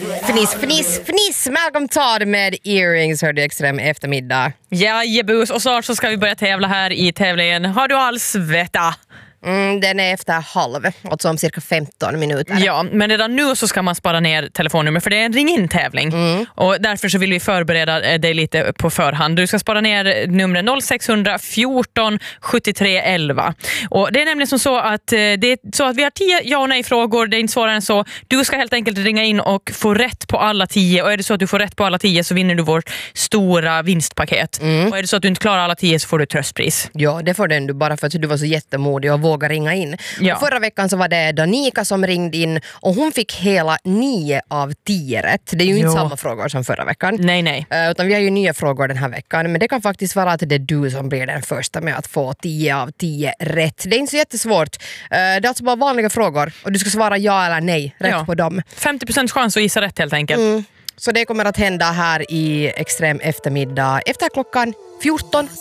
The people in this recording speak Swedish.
Fniss. Malcolm Todd med Earrings hörde extrem eftermiddag. Ja, jebus. Och snart så ska vi börja tävla här i tävlingen. Har du alls veta? Den är efter 12, alltså om cirka 15 minuter. Ja, men redan nu så ska man spara ner telefonnummer för det är en ring-in-tävling. Och därför så vill vi förbereda dig lite på förhand. Du ska spara ner numret 0600 14 73 11. Och det är nämligen som så att vi har 10 ja- och nej-frågor. Det är inte svårare än så. Du ska helt enkelt ringa in och få rätt på alla 10. Och är det så att du får rätt på alla 10 så vinner du vårt stora vinstpaket. Och är det så att du inte klarar alla 10 så får du tröstpris. Ja, det får den du bara för att du var så jättemodig och våga ringa in. Ja. Och förra veckan så var det Danica som ringde in och hon fick hela 9 av 10 rätt. Det är ju inte samma frågor som förra veckan. Nej. Utan vi har ju nya frågor den här veckan. Men det kan faktiskt vara att det är du som blir den första med att få 10 av 10 rätt. Det är inte så jättesvårt. Det är alltså bara vanliga frågor och du ska svara ja eller nej rätt på dem. 50% chans att gissa rätt helt enkelt. Så det kommer att hända här i extrem eftermiddag efter klockan 14.